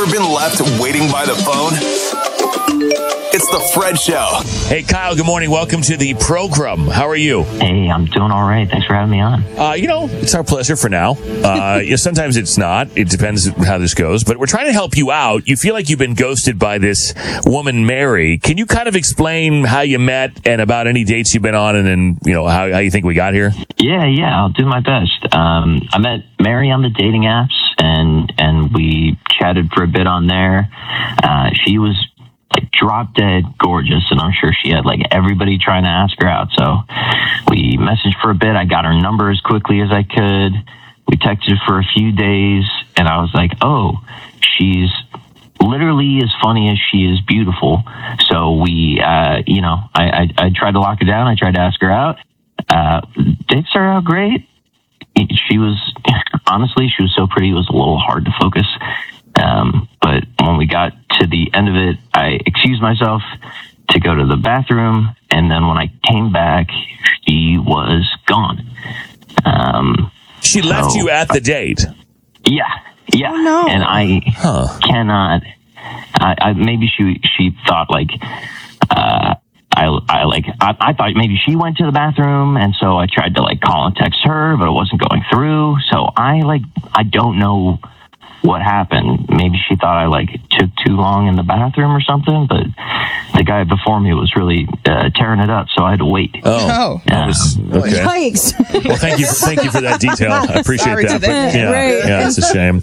Ever been left waiting by the phone? It's the Fred Show. Hey, Kyle, good morning. Welcome to the program. How are you? Hey, I'm doing all right. Thanks for having me on. It's our pleasure for now. Sometimes it's not. It depends how this goes. But we're trying to help you out. You feel like you've been ghosted by this woman, Mary. Can you kind of explain how you met and about any dates you've been on and then, how you think we got here? Yeah, I'll do my best. I met Mary on the dating apps, and we chatted for a bit on there. She was drop dead gorgeous, and I'm sure she had everybody trying to ask her out. So we messaged for a bit. I got her number as quickly as I could. We texted for a few days, and I was like, oh, she's literally as funny as she is beautiful. So we, I tried to lock her down. I tried to ask her out. Dates started out great. She was so pretty, it was a little hard to focus. But when we got to the end of it, I excused myself to go to the bathroom, and then when I came back, she was gone. She left you at the date? Yeah. Oh, no. And I cannot. Maybe she thought I thought maybe she went to the bathroom, and so I tried to call and text her, but it wasn't going through. So I don't know what happened. Maybe she thought I took too long in the bathroom or something, but the guy before me was really tearing it up, so I had to wait. Oh. Okay. Yikes. Well, thank you for that detail. I appreciate Sorry that. to that. Yeah, it's a shame.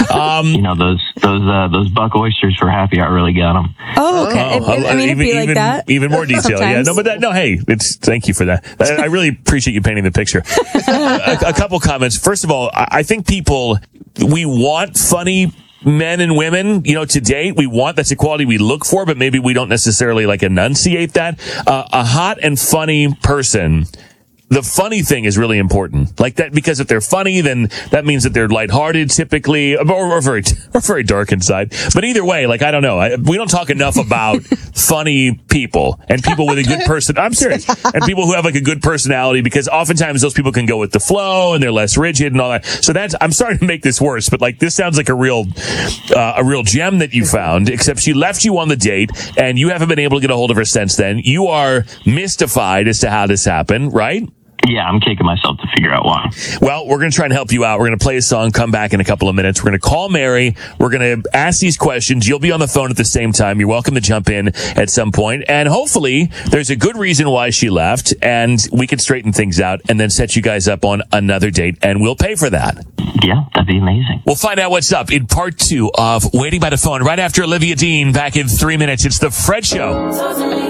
Those buck oysters for happy hour really got them. Oh, okay. It'd be like that. Even more detail. Sometimes. Yeah, hey, thank you for that. I really appreciate you painting the picture. A couple comments. First of all, I think we want funny men and women, to date. That's a quality we look for, but maybe we don't necessarily enunciate that. A hot and funny person. The funny thing is really important. That, because if they're funny, then that means that they're lighthearted typically, or very dark inside. But either way, I don't know. We don't talk enough about funny people and people with a good person. I'm serious. And people who have a good personality, because oftentimes those people can go with the flow and they're less rigid and all that. So I'm sorry to make this worse, but this sounds like a real gem that you found, except she left you on the date and you haven't been able to get a hold of her since then. You are mystified as to how this happened, right? Yeah, I'm kicking myself to figure out why. Well, we're going to try and help you out. We're going to play a song, come back in a couple of minutes. We're going to call Mary. We're going to ask these questions. You'll be on the phone at the same time. You're welcome to jump in at some point. And hopefully there's a good reason why she left, and we can straighten things out and then set you guys up on another date, and we'll pay for that. Yeah, that'd be amazing. We'll find out what's up in part 2 of Waiting by the Phone right after Olivia Dean back in 3 minutes. It's the Fred Show.